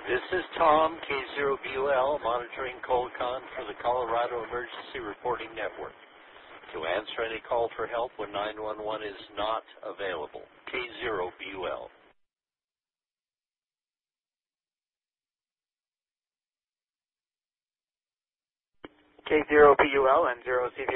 This is Tom, K0BUL, monitoring Colcon for the Colorado Emergency Reporting Network. To answer any call for help when 911 is not available, K0BUL. K0BUL and 0CV.